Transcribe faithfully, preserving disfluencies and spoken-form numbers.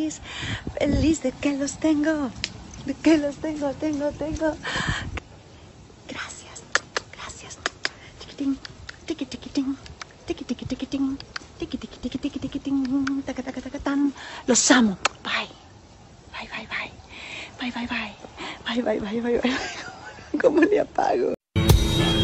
feliz, feliz de que los tengo, de que los tengo, tengo, tengo. Gracias, gracias. Tiquitín, tiqui, tiquitín, tiqui, tiqui, tiquitín, tiqui, tiqui, tiqui, tiqui, tiquitín, taca, taca, taca, tan. Los amo. Bye. Bye, bye, bye. Bye, bye, bye. Bye, bye, bye, bye, bye. ¿Cómo le apago?